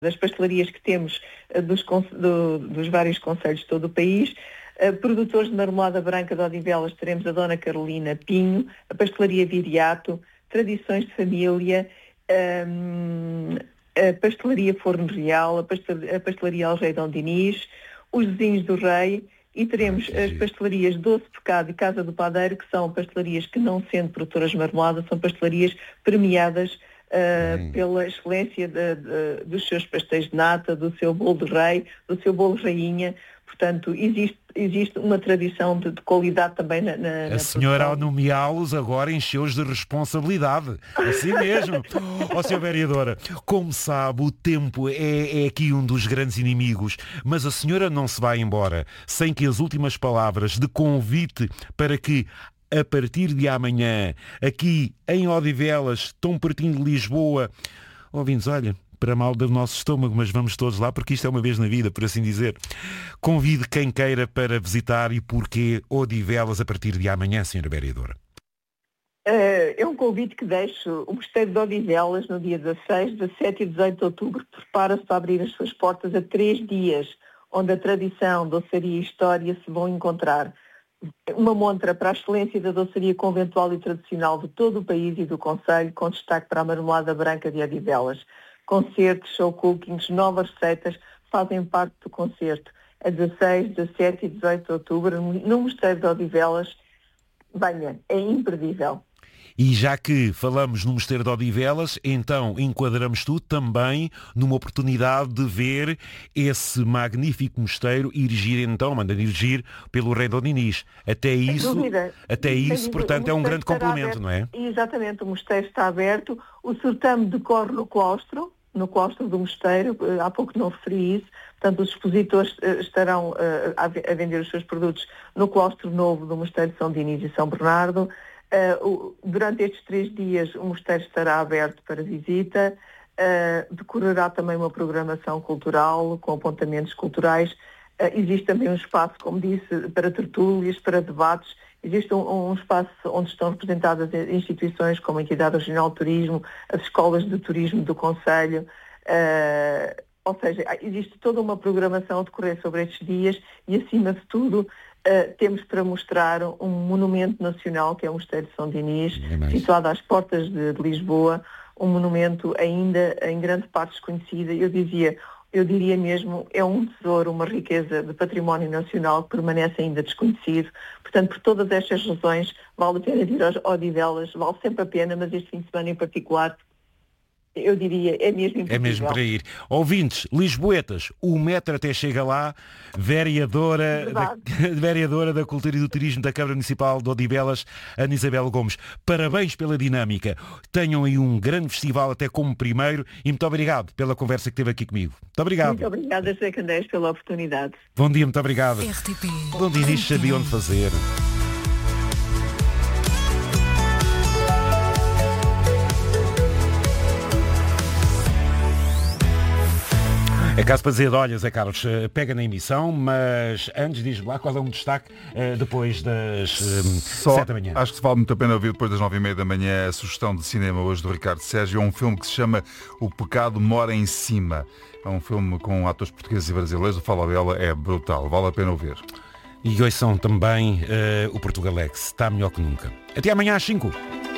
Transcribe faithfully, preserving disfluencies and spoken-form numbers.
das pastelarias que temos dos, do, dos vários concelhos de todo o país. Uh, produtores de marmelada branca de Odivelas, teremos a Dona Carolina Pinho, a Pastelaria Viriato, Tradições de Família, um, a Pastelaria Forno Real, a, pastel, a Pastelaria Algeidão Diniz, os Vizinhos do Rei, e teremos ah, as pastelarias Doce Pecado e Casa do Padeiro, que são pastelarias que, não sendo produtoras de marmelada, são pastelarias premiadas Uh, pela excelência de, de, dos seus pastéis de nata, do seu bolo de rei, do seu bolo rainha. Portanto, existe, existe uma tradição de, de qualidade também na, na, na A senhora, ao nomeá-los, agora encheu-os de responsabilidade. Assim mesmo. Ó, oh, senhora vereadora, como sabe, o tempo é, é aqui um dos grandes inimigos, mas a senhora não se vai embora sem que as últimas palavras de convite para que a partir de amanhã, aqui em Odivelas, tão pertinho de Lisboa, ouvintes, olha, para mal do nosso estômago, mas vamos todos lá, porque isto é uma vez na vida, por assim dizer. Convide quem queira para visitar e porquê Odivelas a partir de amanhã, senhora vereadora. É um convite que deixo. O Mosteiro de Odivelas, no dia dezasseis, dezassete e dezoito de outubro, prepara-se para abrir as suas portas a três dias, onde a tradição, doçaria e história se vão encontrar. Uma montra para a excelência da doçaria conventual e tradicional de todo o país e do concelho, com destaque para a marmelada branca de Odivelas. Concertos, show cookings, novas receitas fazem parte do concerto. A dezasseis, dezassete e dezoito de outubro, no Mosteiro de Odivelas. Venha, é imperdível. E já que falamos no Mosteiro de Odivelas, então enquadramos tudo também numa oportunidade de ver esse magnífico mosteiro erigir, então, mandando erigir pelo rei Dom Dinis. Até isso, até isso portanto, é um grande complemento, não é? Exatamente, o mosteiro está aberto, o certame decorre no claustro, no claustro do mosteiro, há pouco não referi isso, portanto os expositores estarão a vender os seus produtos no claustro novo do Mosteiro de São Dinis e São Bernardo. Uh, durante estes três dias o mosteiro estará aberto para visita, uh, decorrerá também uma programação cultural com apontamentos culturais, uh, existe também um espaço, como disse, para tertúlias, para debates, existe um, um espaço onde estão representadas instituições como a Entidade Regional de Turismo, as escolas de turismo do concelho, uh, ou seja, existe toda uma programação a decorrer sobre estes dias e, acima de tudo, Uh, temos para mostrar um monumento nacional, que é o Mosteiro de São Dinis, é situado às portas de, de Lisboa, um monumento ainda em grande parte desconhecido. Eu dizia, eu diria mesmo, é um tesouro, uma riqueza de património nacional que permanece ainda desconhecido. Portanto, por todas estas razões, vale a pena ir aos Odivelas, vale sempre a pena, mas este fim de semana em particular, eu diria, é mesmo impossível. É mesmo para ir. Ouvintes, lisboetas, o metro até chega lá, vereadora da, vereadora da Cultura e do Turismo da Câmara Municipal de Odivelas, Ana Isabel Gomes. Parabéns pela dinâmica. Tenham aí um grande festival até como primeiro e muito obrigado pela conversa que teve aqui comigo. Muito obrigado. Muito obrigada, José Candeias, pela oportunidade. Bom dia, muito obrigado. R T P. Bom dia, Inês, sabia onde fazer. É caso para dizer, olha, Zé Carlos, pega na emissão, mas antes diz-me lá qual é um destaque uh, depois das uh, Só, sete da manhã. Acho que vale muito a pena ouvir depois das nove e meia da manhã a sugestão de cinema hoje do Ricardo Sérgio. É um filme que se chama O Pecado Mora em Cima. É um filme com atores portugueses e brasileiros. O Fala Bela é brutal, vale a pena ouvir. E hoje são também uh, o Portugalex, está melhor que nunca. Até amanhã às cinco.